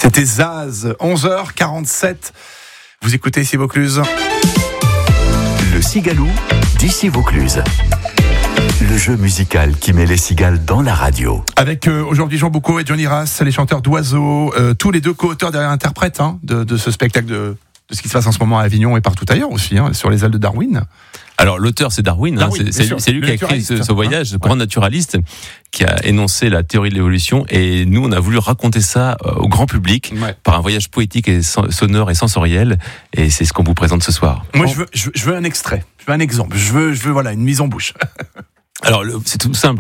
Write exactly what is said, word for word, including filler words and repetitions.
C'était Zaz, onze heures quarante-sept. Vous écoutez ici Vaucluse. Le Cigalou d'ici Vaucluse. Le jeu musical qui met les cigales dans la radio. Avec euh, aujourd'hui Jean Boucaud et Johnny Rass, les chanteurs d'Oiseaux, euh, tous les deux co-auteurs derrière interprètes hein, de, de ce spectacle, de, de ce qui se passe en ce moment à Avignon et partout ailleurs aussi, hein, sur les ailes de Darwin. Alors l'auteur c'est Darwin, Darwin hein, c'est, c'est, c'est lui qui a écrit ce, ce voyage, ce grand naturaliste qui a énoncé la théorie de l'évolution, et nous on a voulu raconter ça au grand public ouais. par un voyage poétique et sonore et sensoriel, et c'est ce qu'on vous présente ce soir. Moi je veux, je veux, je veux un extrait, je veux un exemple, je veux, je veux voilà une mise en bouche. Alors le, c'est tout simple.